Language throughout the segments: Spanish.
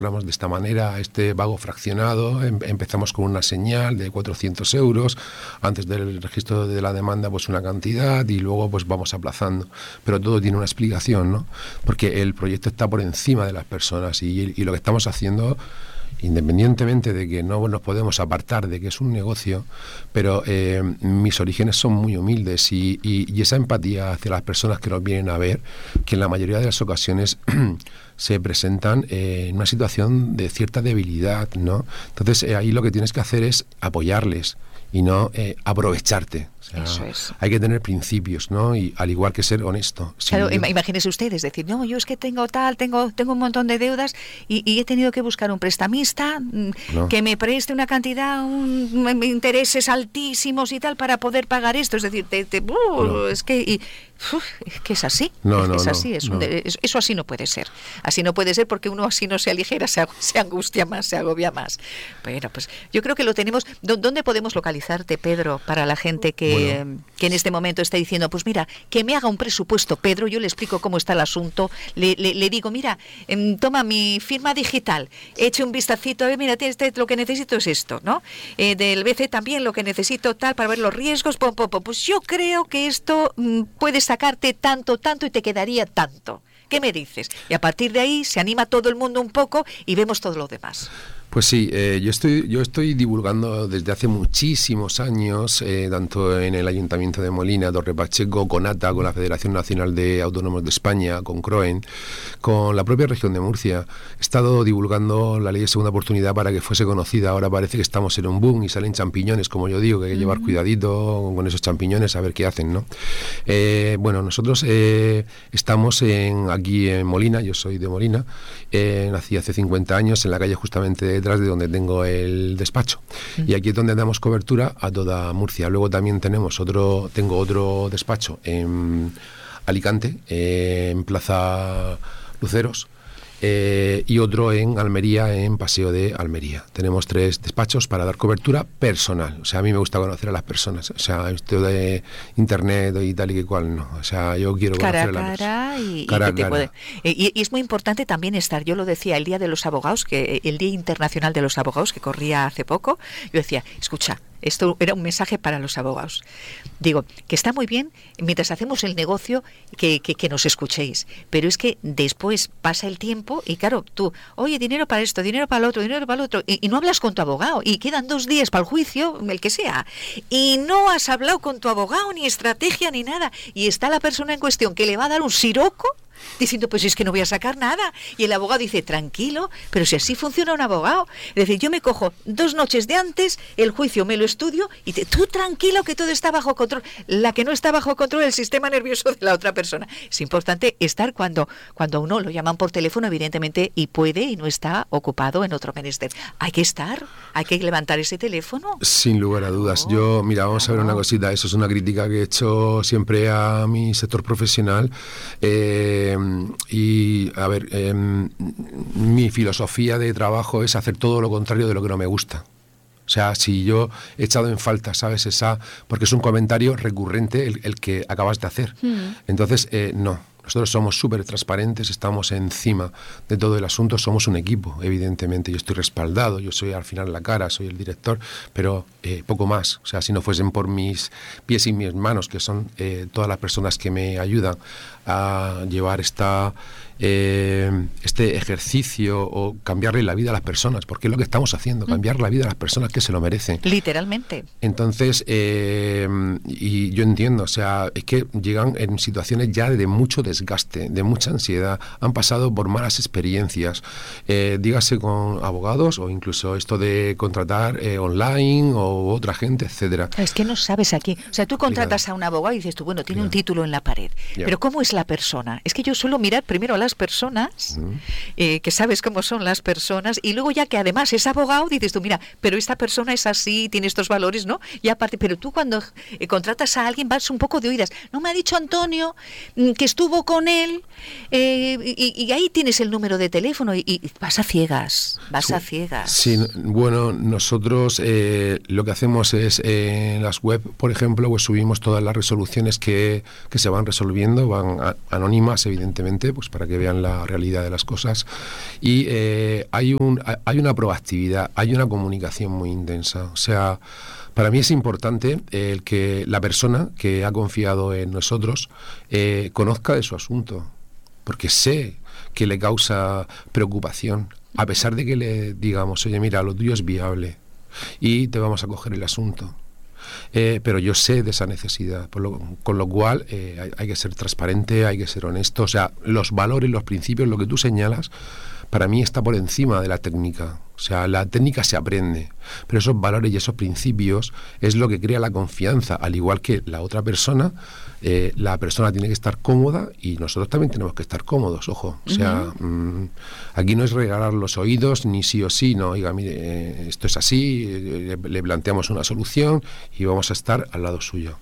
de esta manera, este pago fraccionado, empezamos con una señal de 400 euros, antes del registro de la demanda pues una cantidad y luego pues vamos aplazando, pero todo tiene una explicación, ¿no? Porque el proyecto está por encima de las personas y lo que estamos haciendo, independientemente de que no nos podemos apartar de que es un negocio, pero mis orígenes son muy humildes y esa empatía hacia las personas que nos vienen a ver, que en la mayoría de las ocasiones se presentan en una situación de cierta debilidad, ¿no? Entonces ahí lo que tienes que hacer es apoyarles y no aprovecharte. O sea, eso es. Hay que tener principios, ¿no? Y al igual que ser honesto. Claro, imagínese usted, es decir, no, yo es que tengo un montón de deudas y he tenido que buscar un prestamista que me preste una cantidad, intereses altísimos y tal para poder pagar esto. Es decir, es que es así. Es así. Eso así no puede ser. Así no puede ser porque uno así no se aligera, se angustia más, se agobia más. Bueno, pues yo creo que lo tenemos. ¿Dónde podemos localizarte, Pedro, para la gente que en este momento está diciendo, pues mira, que me haga un presupuesto, Pedro, yo le explico cómo está el asunto, le digo, mira, toma mi firma digital, eche un vistacito, mira, lo que necesito es esto, ¿no? Del BC también lo que necesito tal para ver los riesgos, pues yo creo que esto puede sacarte tanto y te quedaría tanto. ¿Qué me dices? Y a partir de ahí se anima todo el mundo un poco y vemos todo lo demás. Pues sí, yo estoy divulgando desde hace muchísimos años, tanto en el Ayuntamiento de Molina, Torre Pacheco, con ATA, con la Federación Nacional de Autónomos de España, con CROEN, con la propia región de Murcia. He estado divulgando la ley de segunda oportunidad para que fuese conocida. Ahora parece que estamos en un boom y salen champiñones, como yo digo, que hay que llevar cuidadito con esos champiñones a ver qué hacen, ¿no? Bueno, nosotros estamos aquí en Molina, yo soy de Molina, nací hace 50 años en la calle justamente detrás de donde tengo el despacho. Y aquí es donde damos cobertura a toda Murcia. Luego también tengo otro despacho en Alicante, en Plaza Luceros, y otro en Almería, en Paseo de Almería. Tenemos 3 despachos para dar cobertura personal. O sea, a mí me gusta conocer a las personas. O sea, esto de internet y tal y que cual, no. O sea, yo quiero conocer a las personas. Cara a cara. Y es muy importante también estar, yo lo decía, el Día de los Abogados, el Día Internacional de los Abogados, que corría hace poco, yo decía, escucha, esto era un mensaje para los abogados. Digo, que está muy bien, mientras hacemos el negocio, que nos escuchéis. Pero es que después pasa el tiempo y claro, tú, oye, dinero para esto, dinero para el otro, y no hablas con tu abogado. Y quedan 2 días para el juicio, el que sea. Y no has hablado con tu abogado, ni estrategia, ni nada. Y está la persona en cuestión que le va a dar un siroco diciendo, pues es que no voy a sacar nada. Y el abogado dice, tranquilo, pero si así funciona un abogado. Es decir, yo me cojo 2 noches de antes, el juicio me lo estudio y tú tranquilo que todo está bajo control. La que no está bajo control es el sistema nervioso de la otra persona. Es importante estar cuando a uno lo llaman por teléfono, evidentemente, y puede y no está ocupado en otro menester. Hay que estar, hay que levantar ese teléfono. Sin lugar a dudas. Mira, vamos a ver una cosita. Eso es una crítica que he hecho siempre a mi sector profesional. Y a ver, mi filosofía de trabajo es hacer todo lo contrario de lo que no me gusta. O sea, si yo he echado en falta, ¿sabes? Porque es un comentario recurrente el que acabas de hacer. Entonces, no. Nosotros somos súper transparentes, estamos encima de todo el asunto, somos un equipo, evidentemente. Yo estoy respaldado, yo soy al final la cara, soy el director, pero poco más. O sea, si no fuesen por mis pies y mis manos, que son todas las personas que me ayudan a llevar este ejercicio o cambiarle la vida a las personas, porque es lo que estamos haciendo, cambiar la vida a las personas que se lo merecen. Literalmente. Entonces, y yo entiendo, o sea, es que llegan en situaciones ya de mucho desgaste, de mucha ansiedad, han pasado por malas experiencias, dígase con abogados o incluso esto de contratar online o otra gente, etcétera. Es que no sabes aquí, o sea, tú contratas a un abogado y dices tú, bueno, tiene un título en la pared, pero ¿cómo es la persona? Es que yo suelo mirar primero a las personas, que sabes cómo son las personas, y luego ya que además es abogado, dices tú, mira, pero esta persona es así, tiene estos valores, ¿no? Y aparte, pero tú cuando contratas a alguien vas un poco de oídas. No me ha dicho Antonio que estuvo luego con él, y ahí tienes el número de teléfono y vas a ciegas, a ciegas. Sí, bueno, nosotros lo que hacemos es en las web, por ejemplo, pues subimos todas las resoluciones que se van resolviendo, van anónimas, evidentemente, pues para que vean la realidad de las cosas. Y hay una proactividad, hay una comunicación muy intensa. O sea, para mí es importante el que la persona que ha confiado en nosotros conozca de su asunto, porque sé que le causa preocupación, a pesar de que le digamos, oye, mira, lo tuyo es viable y te vamos a coger el asunto. Pero yo sé de esa necesidad, con lo cual hay que ser transparente, hay que ser honesto. O sea, los valores, los principios, lo que tú señalas, para mí está por encima de la técnica. O sea, la técnica se aprende, pero esos valores y esos principios es lo que crea la confianza, al igual que la otra persona. La persona tiene que estar cómoda y nosotros también tenemos que estar cómodos, ojo. O sea, aquí no es regalar los oídos ni sí o sí, no, oiga, mire, esto es así, le planteamos una solución y vamos a estar al lado suyo.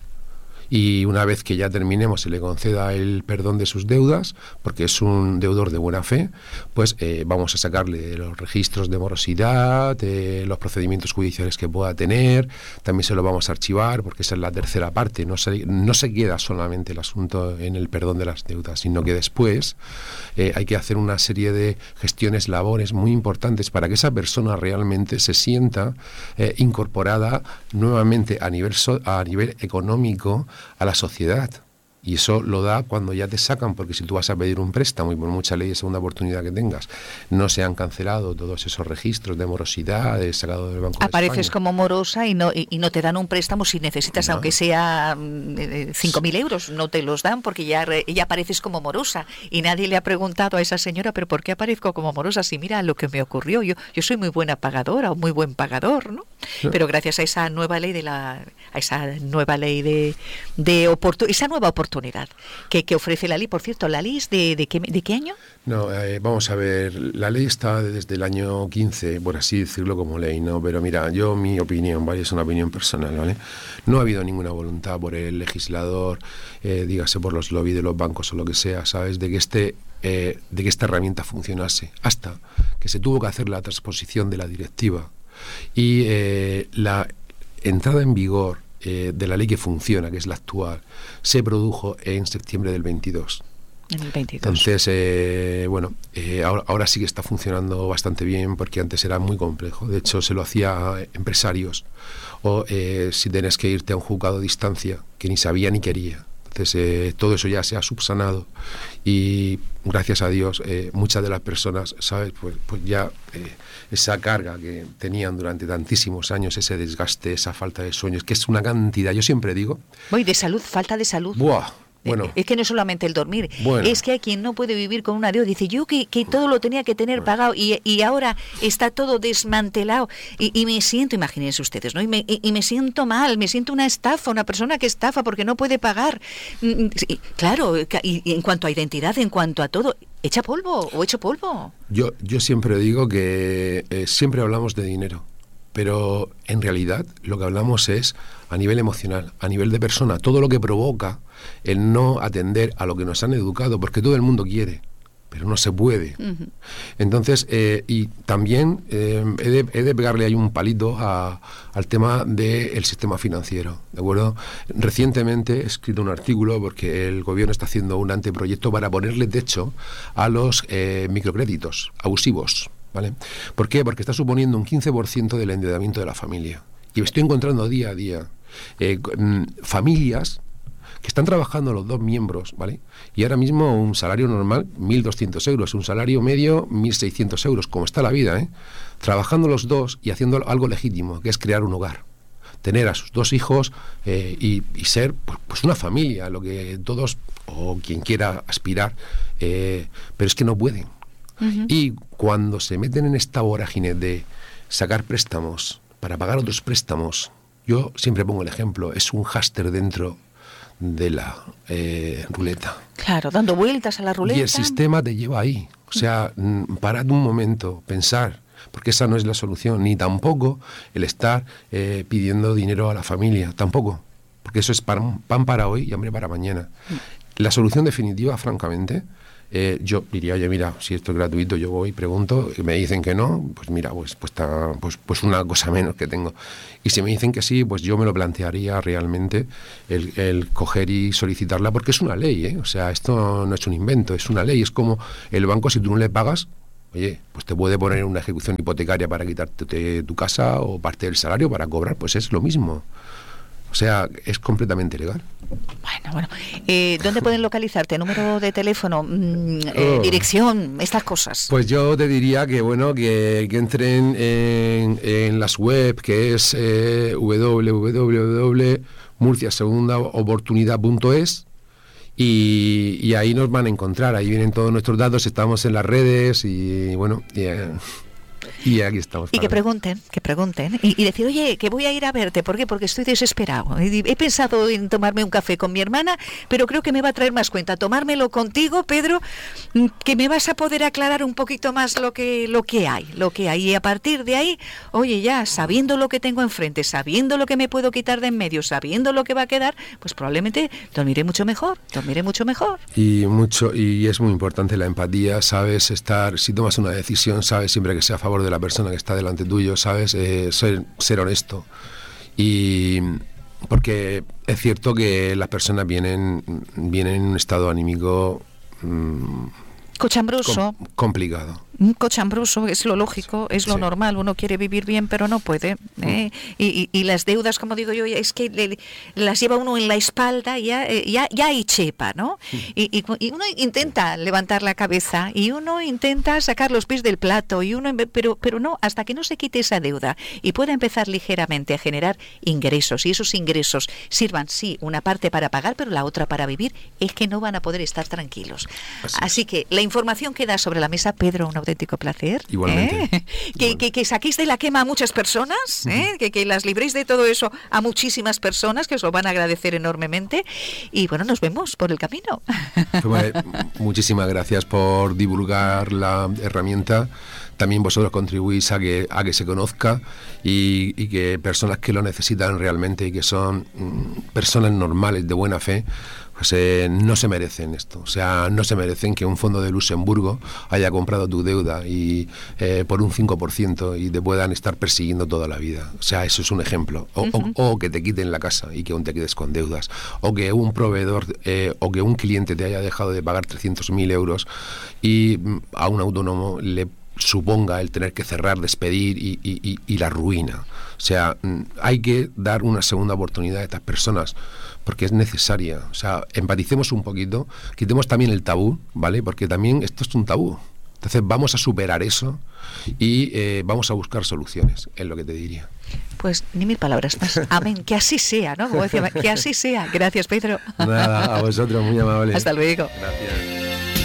Y una vez que ya terminemos, se le conceda el perdón de sus deudas, porque es un deudor de buena fe, pues vamos a sacarle los registros de morosidad, los procedimientos judiciales que pueda tener, también se lo vamos a archivar, porque esa es la tercera parte, no se queda solamente el asunto en el perdón de las deudas, sino que después hay que hacer una serie de gestiones, labores muy importantes para que esa persona realmente se sienta incorporada nuevamente a nivel económico a la sociedad. Y eso lo da cuando ya te sacan, porque si tú vas a pedir un préstamo y por mucha ley de segunda oportunidad que tengas, no se han cancelado todos esos registros de morosidad, sacado del Banco de Apareces España. como morosa y no te dan un préstamo si necesitas, aunque sea 5.000 euros, no te los dan porque ya apareces como morosa. Y nadie le ha preguntado a esa señora, ¿pero por qué aparezco como morosa? Si mira lo que me ocurrió, yo soy muy buena pagadora o muy buen pagador, ¿no? Sí. Pero gracias a esa nueva ley esa nueva oportunidad que ofrece la ley. Por cierto, ¿la ley es de qué año? No, vamos a ver, la ley está desde el año 15, por así decirlo, como ley, ¿no? Pero mira, mi opinión, ¿vale? Es una opinión personal, ¿vale? No ha habido ninguna voluntad por el legislador, dígase por los lobbies de los bancos o lo que sea, ¿sabes? De que esta herramienta funcionase, hasta que se tuvo que hacer la transposición de la directiva y la entrada en vigor de la ley que funciona, que es la actual, se produjo en septiembre del 22. En el 22. Entonces, ahora sí que está funcionando bastante bien, porque antes era muy complejo. De hecho, se lo hacía a empresarios o si tenés que irte a un juzgado a distancia, que ni sabía ni quería. Entonces, todo eso ya se ha subsanado y gracias a Dios muchas de las personas, ¿sabes? Pues ya esa carga que tenían durante tantísimos años, ese desgaste, esa falta de sueños, que es una cantidad, yo siempre digo... de salud, falta de salud. ¡Buah! Bueno, es que no es solamente el dormir, es que hay quien no puede vivir con una deuda. Dice, yo que todo lo tenía que tener pagado y ahora está todo desmantelado y me siento, imagínense ustedes, ¿no? Y me siento mal, me siento una estafa, una persona que estafa porque no puede pagar. Claro, y en cuanto a identidad, en cuanto a todo, ¿echa polvo o echo polvo? Yo siempre digo que siempre hablamos de dinero, pero en realidad lo que hablamos es a nivel emocional, a nivel de persona, todo lo que provoca el no atender a lo que nos han educado, porque todo el mundo quiere, pero no se puede. Uh-huh. Entonces, y también he de pegarle ahí un palito al tema del sistema financiero, ¿de acuerdo? Recientemente he escrito un artículo porque el gobierno está haciendo un anteproyecto para ponerle techo a los microcréditos abusivos, ¿vale? ¿Por qué? Porque está suponiendo un 15% del endeudamiento de la familia. Y me estoy encontrando día a día familias que están trabajando los dos miembros, ¿vale? Y ahora mismo un salario normal, 1.200 euros, un salario medio, 1.600 euros, como está la vida, ¿eh? Trabajando los dos y haciendo algo legítimo, que es crear un hogar, tener a sus dos hijos y ser pues una familia, lo que todos, o quien quiera aspirar, pero es que no pueden. Uh-huh. Y cuando se meten en esta vorágine de sacar préstamos para pagar otros préstamos, yo siempre pongo el ejemplo, es un hámster dentro de la ruleta. Claro, dando vueltas a la ruleta. Y el sistema te lleva ahí. O sea, parad un momento, pensar, porque esa no es la solución, ni tampoco el estar pidiendo dinero a la familia, tampoco, porque eso es pan para hoy y hambre para mañana. la solución definitiva, francamente, yo diría, oye, mira, si esto es gratuito, yo voy, pregunto, y me dicen que no, pues mira, pues una cosa menos que tengo. Y si me dicen que sí, pues yo me lo plantearía realmente el coger y solicitarla, porque es una ley, ¿eh? O sea, esto no es un invento, es una ley. Es como el banco, si tú no le pagas, oye, pues te puede poner una ejecución hipotecaria para quitarte tu casa o parte del salario para cobrar, pues es lo mismo. O sea, es completamente legal. Bueno. ¿Dónde pueden localizarte? ¿Número de teléfono? ¿Dirección? Estas cosas. Pues yo te diría que, bueno, que entren en las web, que es www.murciasegundaoportunidad.es, y ahí nos van a encontrar. Ahí vienen todos nuestros datos, estamos en las redes y, bueno... Y aquí estamos. Y que pregunten. Y decir, oye, que voy a ir a verte. ¿Por qué? Porque estoy desesperado. He pensado en tomarme un café con mi hermana, pero creo que me va a traer más cuenta tomármelo contigo, Pedro, que me vas a poder aclarar un poquito más lo que hay. Y a partir de ahí, oye, ya sabiendo lo que tengo enfrente, sabiendo lo que me puedo quitar de en medio, sabiendo lo que va a quedar, pues probablemente dormiré mucho mejor. Y es muy importante la empatía, sabes si tomas una decisión, sabes siempre que sea a favor de la persona que está delante tuyo, ¿sabes? Ser honesto. Y porque es cierto que las personas vienen en un estado anímico cochambroso, complicado. Cochambroso, es lo lógico, es lo normal. Uno quiere vivir bien, pero no puede. Y las deudas, como digo yo, es que las lleva uno en la espalda, ya hay chepa, ¿no? Y uno intenta levantar la cabeza y uno intenta sacar los pies del plato, pero no, hasta que no se quite esa deuda y pueda empezar ligeramente a generar ingresos, y esos ingresos sirvan, sí, una parte para pagar, pero la otra para vivir, es que no van a poder estar tranquilos. Así que la información queda sobre la mesa, Pedro, un auténtico placer. Igualmente. Que saquéis de la quema a muchas personas, que las libréis de todo eso a muchísimas personas, que os lo van a agradecer enormemente. Y bueno, nos vemos por el camino. Muchísimas gracias por divulgar la herramienta. También vosotros contribuís a que se conozca y que personas que lo necesitan realmente y que son personas normales, de buena fe, pues no se merecen esto. O sea, no se merecen que un fondo de Luxemburgo haya comprado tu deuda y por un 5% y te puedan estar persiguiendo toda la vida. O sea, eso es un ejemplo. O que te quiten la casa y que aún te quedes con deudas. O que un proveedor o que un cliente te haya dejado de pagar 300.000 euros y a un autónomo le suponga el tener que cerrar, despedir y la ruina. O sea, hay que dar una segunda oportunidad a estas personas porque es necesaria. O sea, empaticemos un poquito, quitemos también el tabú, ¿vale? Porque también esto es un tabú. Entonces vamos a superar eso y vamos a buscar soluciones, es lo que te diría. Pues ni mil palabras más. Amén. Que así sea, ¿no? Como decía, que así sea. Gracias, Pedro. Nada, a vosotros, muy amable. Hasta luego. Gracias.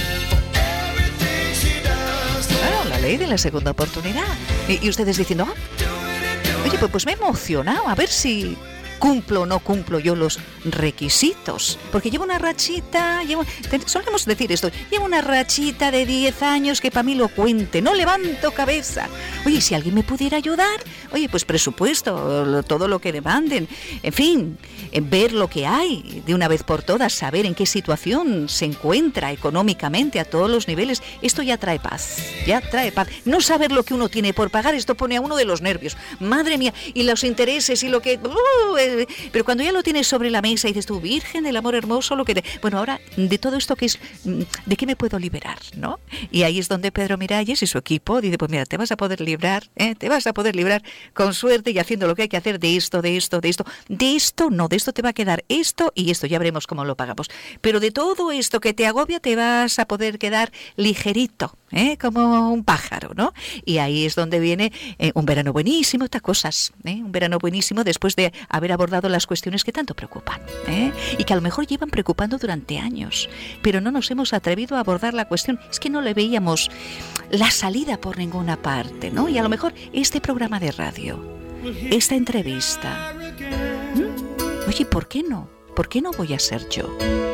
La ley de la segunda oportunidad. Y ustedes diciendo, oye, pues me he emocionado, a ver si cumplo o no cumplo yo los requisitos, porque llevo una rachita, solemos decir esto, llevo una rachita de 10 años que para mí lo cuente, no levanto cabeza. Oye, si alguien me pudiera ayudar, oye, pues presupuesto, todo lo que demanden, en fin, ver lo que hay de una vez por todas, saber en qué situación se encuentra económicamente a todos los niveles, esto ya trae paz. No saber lo que uno tiene por pagar, esto pone a uno de los nervios, madre mía, y los intereses y lo que... pero cuando ya lo tienes sobre la mesa y dices tú, Virgen del amor hermoso, bueno, ahora de todo esto que es, ¿de qué me puedo liberar? ¿No? Y ahí es donde Pedro Miralles y su equipo dice, pues mira, te vas a poder librar con suerte y haciendo lo que hay que hacer de esto te va a quedar esto y esto, ya veremos cómo lo pagamos. Pero de todo esto que te agobia te vas a poder quedar ligerito, como un pájaro, ¿no? Y ahí es donde viene un verano buenísimo, estas cosas, un verano buenísimo después de haber abordado las cuestiones que tanto preocupan, y que a lo mejor llevan preocupando durante años, pero no nos hemos atrevido a abordar la cuestión, es que no le veíamos la salida por ninguna parte, ¿no? Y a lo mejor este programa de radio, esta entrevista, oye, ¿por qué no? ¿Por qué no voy a ser yo?